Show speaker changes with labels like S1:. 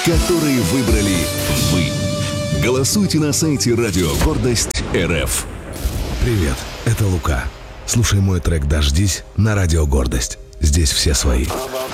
S1: который выбрали вы. Голосуйте на сайте Радио Гордость РФ.
S2: Привет, это Лука. Слушай мой трек «Дождись» на Радио Гордость. Здесь все свои.